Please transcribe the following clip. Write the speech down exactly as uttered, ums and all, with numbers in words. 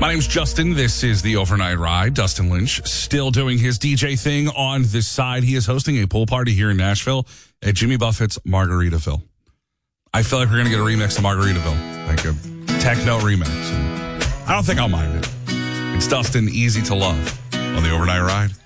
My name's Justin. This is the Overnight Ride. Dustin Lynch still doing his D J thing on this side. He is hosting a pool party here in Nashville at Jimmy Buffett's Margaritaville. I feel like we're going to get a remix of Margaritaville, like a techno remix. I don't think I'll mind it. It's Dustin, easy to love on the Overnight Ride.